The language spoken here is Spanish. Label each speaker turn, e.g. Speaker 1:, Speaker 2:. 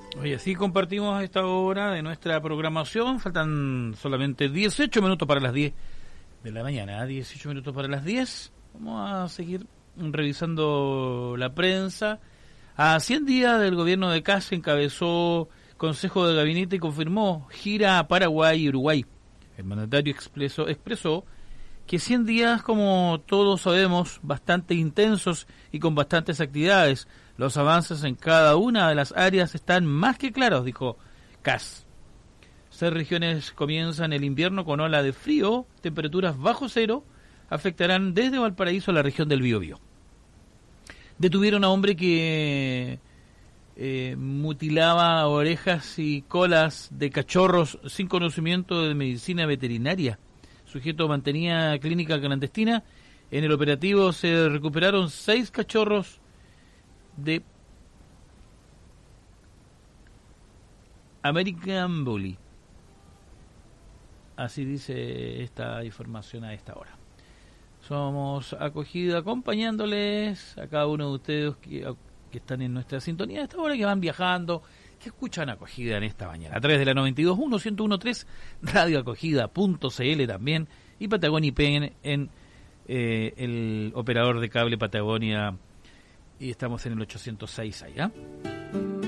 Speaker 1: Oye, así compartimos a esta hora de nuestra programación. Faltan solamente 18 minutos para las 10 de la mañana. 18 minutos para las 10. Vamos a seguir revisando la prensa. A 100 días del gobierno de Kast encabezó Consejo de Gabinete y confirmó gira a Paraguay y Uruguay. El mandatario expresó que 100 días, como todos sabemos, bastante intensos y con bastantes actividades. Los avances en cada una de las áreas están más que claros, dijo Kast. 6 regiones comienzan el invierno con ola de frío, temperaturas bajo cero, afectarán desde Valparaíso a la región del Biobío. Detuvieron a hombre que mutilaba orejas y colas de cachorros sin conocimiento de medicina veterinaria. El sujeto mantenía clínica clandestina. En el operativo se recuperaron 6 cachorros de American Bully. Así dice esta información a esta hora. Somos Acogida acompañándoles a cada uno de ustedes que están en nuestra sintonía a esta hora, que van viajando, que escuchan Acogida en esta mañana. A través de la 92.1, 101.3, radioacogida.cl también, y Patagonia IP en el operador de cable Patagonia, y estamos en el 806 allá.